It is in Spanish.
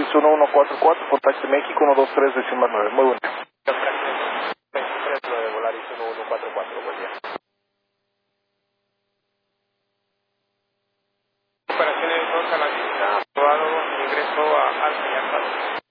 Volaris 1144, por Taxi México 123 decimal 9. Muy bueno. 23 Volaris 1144, buen día. Operaciones 2 a la vista, aprobado ingreso a Alta y Alta.